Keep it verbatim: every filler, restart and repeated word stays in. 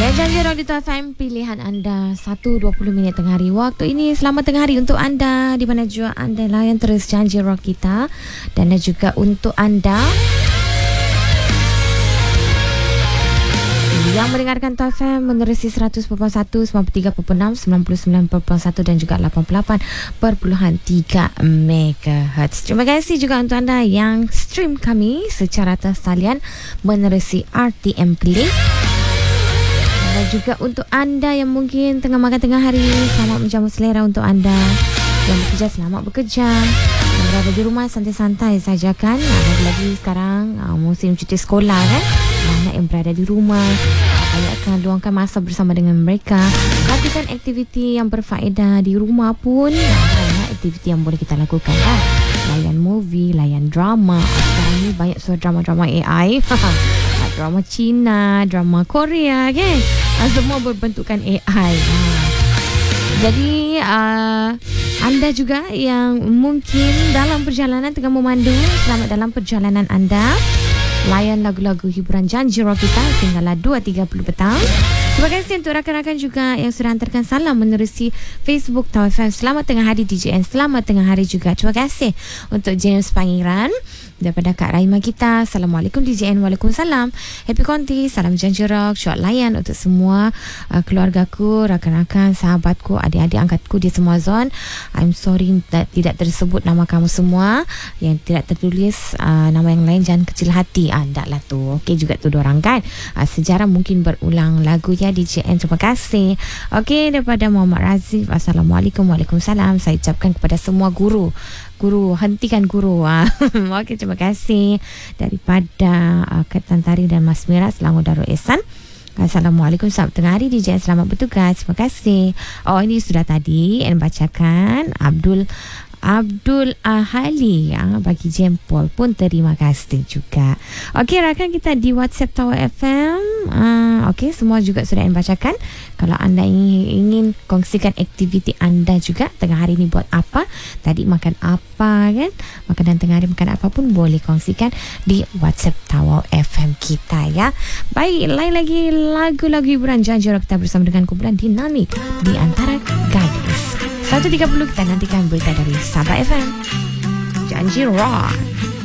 Ya, Janji Rock di T F M, pilihan anda satu dua puluh minit tengah hari. Waktu ini selamat tengah hari untuk anda di mana juga anda layan terus Janji Rock kita, dan juga untuk anda yang mendengarkan T F M menerusi seratus perpuluhan satu, sembilan puluh tiga perpuluhan enam, sembilan puluh sembilan perpuluhan satu dan juga lapan puluh lapan perpuluhan tiga megahertz. Terima kasih juga untuk anda yang stream kami secara tersalian menerusi R T M Play. Dan juga untuk anda yang mungkin tengah makan tengah hari, selamat menjamu selera. Untuk anda yang bekerja, selamat bekerja. Yang berada di rumah, santai-santai saja kan. Lagi-lagi sekarang uh, musim cuti sekolah kan. Anak yang berada di rumah, banyakkan luangkan masa bersama dengan mereka. Lakukan aktiviti yang berfaedah di rumah pun. Banyak aktiviti yang boleh kita lakukan kan. Layan movie, layan drama. Sekarang ni banyak so drama-drama A I. Drama Cina, drama Korea kan. Semua berbentukan A I. Jadi uh, anda juga yang mungkin dalam perjalanan tengah memandu, selamat dalam perjalanan anda. Layan lagu-lagu hiburan Janji Rock kita hinggalah dua tiga puluh petang. Terima kasih untuk rakan-rakan juga yang sudah hantarkan salam menerusi Facebook T F M. Selamat tengah hari D J N, selamat tengah hari juga. Terima kasih untuk James Pangeran daripada Kak Raima kita. Assalamualaikum D J N. Waalaikumsalam. Happy Konti, salam Janji Rock. Syok layan untuk semua uh, keluargaku, rakan-rakan, sahabatku, adik-adik angkatku di semua zon. I'm sorry that tidak tersebut nama kamu semua. Yang tidak tertulis uh, nama yang lain, jangan kecil hati. Ah, taklah tu. Okey juga tu dorang kan. Uh, sejarah mungkin berulang lagu ya D J N. Terima kasih. Okey, daripada Muhammad Razif. Assalamualaikum. Waalaikumsalam. Saya ucapkan kepada semua guru. Guru, hentikan guru. Okey, terima kasih. Daripada uh, Ketan Tari dan Mas Mira, Selangor Darul Ehsan. Assalamualaikum, selamat tengah hari D J, selamat bertugas. Terima kasih. Oh, ini sudah tadi N bacakan. Abdul Abdul Ahali ya, bagi jempol pun terima kasih juga. Okey, rakan kita di WhatsApp Tower F M. Uh, Okey, semua juga sudah N bacakan. Kalau anda ingin, ingin kongsikan aktiviti anda juga tengah hari ini buat apa, tadi makan apa kan, makanan tengah hari makan apa pun boleh kongsikan di WhatsApp Tower F M kita ya. Baik, lain lagi lagu-lagu hiburan Janji Rock kita bersama dengan kumpulan dinamik di antara gadis. satu tiga puluh kita nantikan berita dari Sabah F M. Janji Rock.